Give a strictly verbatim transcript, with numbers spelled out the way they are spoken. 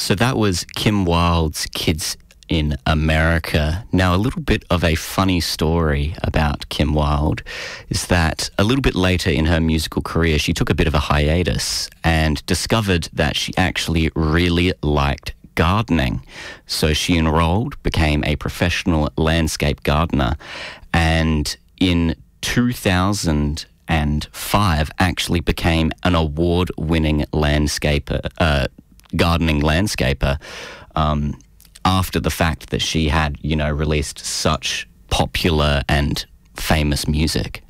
So that was Kim Wilde's Kids in America. Now, a little bit of a funny story about Kim Wilde is that a little bit later in her musical career, she took a bit of a hiatus and discovered that she actually really liked gardening. So she enrolled, became a professional landscape gardener, and in two thousand five actually became an award-winning landscaper, uh, gardening landscaper, um, after the fact that she had, you know, released such popular and famous music.